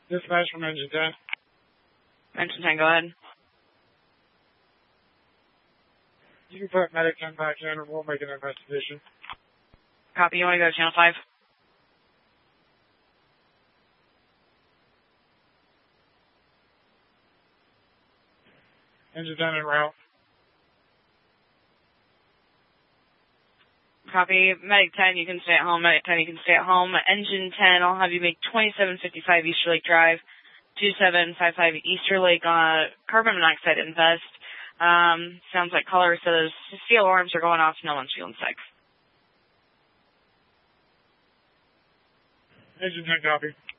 Dispatch from Engine 10. Engine 10, go ahead. You can put Medic 10 back in and we'll make an investigation. Copy, you want to go to Channel 5? Engine 10 en route. Copy. Medic 10, you can stay at home. Medic 10, you can stay at home. Engine 10, I'll have you make 2755 Easter Lake Drive, 2755 Easter Lake, carbon monoxide invest. Sounds like caller says steel alarms are going off, no one's feeling sick. Engine 10 copy.